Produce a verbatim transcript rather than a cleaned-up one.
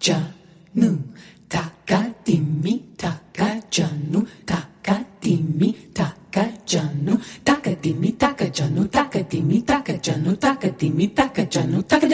Janu, taka dimmi, taka Janu, taka dimmi, taka Janu, taka dimmi, taka Janu, taka dimmi, taka Janu, taka dimmi, taka Janu, taka